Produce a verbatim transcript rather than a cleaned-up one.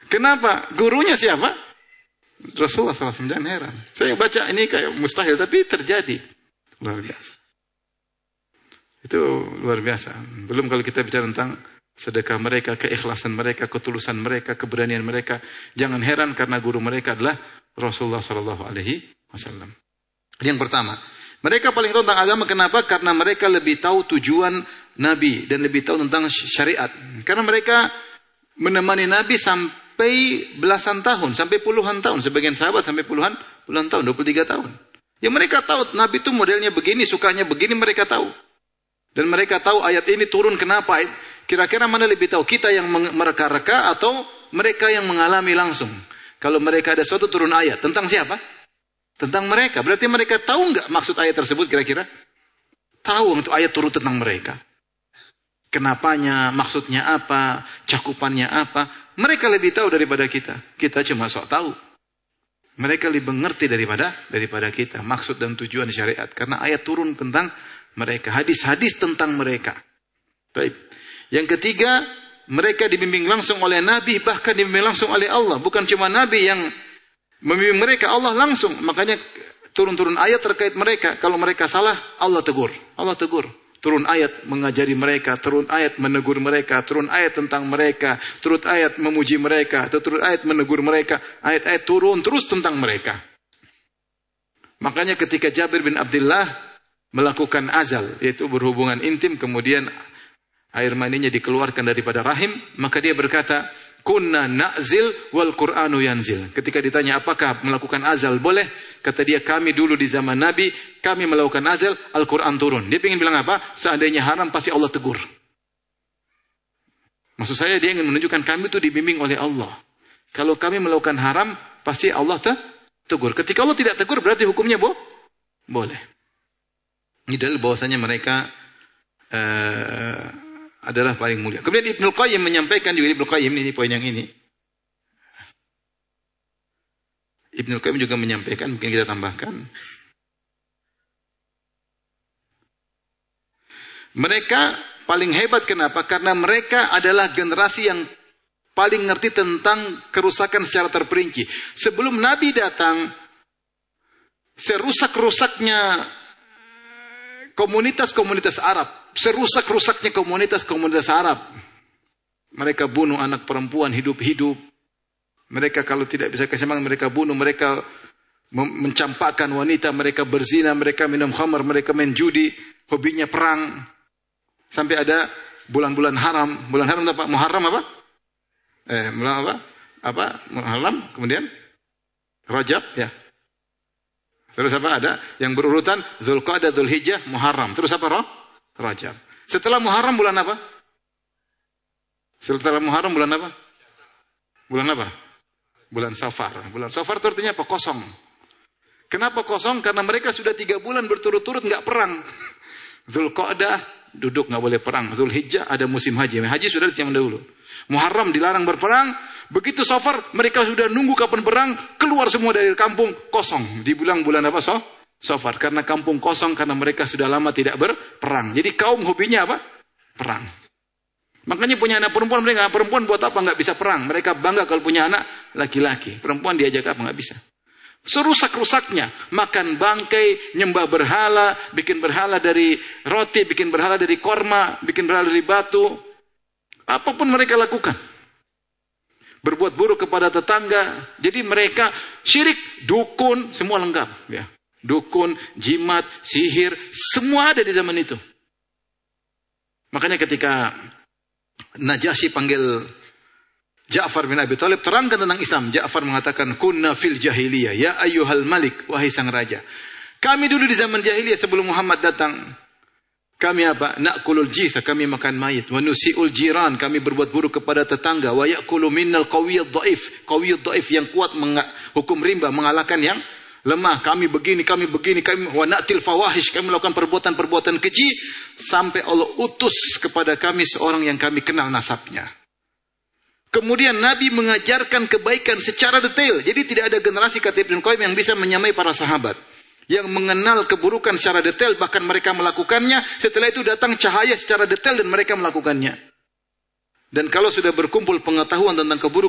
Kenapa? Gurunya siapa? Rasulullah sallallahu alaihi wasallam. Jangan heran. Saya baca ini kayak mustahil, tapi terjadi. Luar biasa. Itu luar biasa. Belum kalau kita bicara tentang sedekah mereka, keikhlasan mereka, ketulusan mereka, keberanian mereka. Jangan heran karena guru mereka adalah Rasulullah sallallahu alaihi wasallam. Yang pertama, mereka paling tahu tentang agama. Kenapa? Karena mereka lebih tahu tujuan Nabi dan lebih tahu tentang syariat. Karena mereka menemani Nabi sampai belasan tahun, sampai puluhan tahun. Sebagian sahabat sampai puluhan puluhan tahun, dua puluh tiga tahun. Yang mereka tahu Nabi itu modelnya begini, sukanya begini, mereka tahu. Dan mereka tahu ayat ini turun kenapa. Kira-kira mana lebih tahu? Kita yang mereka-reka atau mereka yang mengalami langsung? Kalau mereka ada suatu turun ayat. Tentang siapa? Tentang mereka. Berarti mereka tahu nggak maksud ayat tersebut kira-kira? Tahu untuk ayat turun tentang mereka. Kenapanya, maksudnya apa, cakupannya apa. Mereka lebih tahu daripada kita. Kita cuma sok tahu. Mereka lebih mengerti daripada daripada kita. Maksud dan tujuan syariat. Karena ayat turun tentang mereka. Hadis-hadis tentang mereka. Baik. Yang ketiga, mereka dibimbing langsung oleh Nabi, bahkan dibimbing langsung oleh Allah. Bukan cuma Nabi yang membimbing mereka, Allah langsung. Makanya turun-turun ayat terkait mereka. Kalau mereka salah, Allah tegur. Allah tegur. Turun ayat mengajari mereka, turun ayat menegur mereka, turun ayat tentang mereka, turun ayat memuji mereka, atau turun ayat menegur mereka. Ayat-ayat turun terus tentang mereka. Makanya ketika Jabir bin Abdullah melakukan azal, yaitu berhubungan intim, kemudian air maninya dikeluarkan daripada rahim, maka dia berkata, kunna na'zil wal Qur'anu yanzil. Ketika ditanya apakah melakukan azal boleh, kata dia, kami dulu di zaman Nabi, kami melakukan azal, Al-Quran turun. Dia ingin bilang apa? Seandainya haram pasti Allah tegur. Maksud saya dia ingin menunjukkan kami itu dibimbing oleh Allah. Kalau kami melakukan haram, pasti Allah tegur. Ketika Allah tidak tegur, berarti hukumnya bo? Boleh. Ini dalil bahwasanya mereka uh, adalah paling mulia. Kemudian Ibnu Qayyim menyampaikan juga, Ibnu Qayyim ini poin yang ini. Ibnu Qayyim juga menyampaikan, mungkin kita tambahkan. Mereka paling hebat kenapa? Karena mereka adalah generasi yang paling ngerti tentang kerusakan secara terperinci. Sebelum Nabi datang, serusak-rusaknya komunitas-komunitas Arab, serusak-rusaknya komunitas-komunitas Arab. Mereka bunuh anak perempuan hidup-hidup. Mereka kalau tidak bisa keseimbangan, mereka bunuh, mereka mencampakkan wanita, mereka berzina, mereka minum khamar, mereka main judi, hobinya perang. Sampai ada bulan-bulan haram. Bulan haram apa? Muharram apa? Eh, bulan apa? Apa? Muharram, kemudian Rajab, ya. Terus apa? Ada yang berurutan Zulqa'dah, Zulhijjah, Muharram. Terus apa? Roh? Rajab. Setelah Muharram bulan apa? Setelah Muharram bulan apa? Bulan apa? Bulan Safar. Bulan Safar itu artinya apa? Kosong. Kenapa kosong? Karena mereka sudah tiga bulan berturut-turut nggak perang. Zulqa'dah duduk nggak boleh perang. Zulhijjah ada musim haji. Haji sudah di zaman dahulu. Muharram dilarang berperang. Begitu Safar, mereka sudah nunggu kapan perang, keluar semua dari kampung, kosong. Dibilang bulan apa? So? Safar. Karena kampung kosong, karena mereka sudah lama tidak berperang. Jadi kaum hobinya apa? Perang. Makanya punya anak perempuan, mereka perempuan buat apa? Nggak bisa perang. Mereka bangga kalau punya anak laki-laki. Perempuan diajak apa? Nggak bisa. Serusak-rusaknya. Makan bangkai, nyembah berhala, bikin berhala dari roti, bikin berhala dari korma, bikin berhala dari batu. Apapun mereka lakukan. Berbuat buruk kepada tetangga. Jadi mereka syirik, dukun, semua lengkap. Ya. Dukun, jimat, sihir, semua ada di zaman itu. Makanya ketika Najasyi panggil Ja'far bin Abi Thalib, terangkan tentang Islam. Ja'far mengatakan, kunna fil jahiliyah, ya ayyuhal malik, wahai sang raja. Kami dulu di zaman jahiliyah sebelum Muhammad datang. Kami apa? Na'kulul jitha, kami makan mayit. Wa nusi'ul jiran, kami berbuat buruk kepada tetangga. Wa ya'kulu minnal qawiyyad dha'if. Qawiyyad dha'if yang kuat menga- hukum rimba, mengalahkan yang lemah. Kami begini, kami begini, kami wa na'til fawahish, kami melakukan perbuatan-perbuatan keji sampai Allah utus kepada kami seorang yang kami kenal nasabnya. Kemudian Nabi mengajarkan kebaikan secara detail. Jadi tidak ada generasi kata Ibnu Qayyim yang bisa menyamai para sahabat. Yang mengenal keburukan secara detail, bahkan mereka melakukannya. Setelah itu datang cahaya secara detail dan mereka melakukannya. Dan kalau sudah berkumpul pengetahuan tentang keburukan,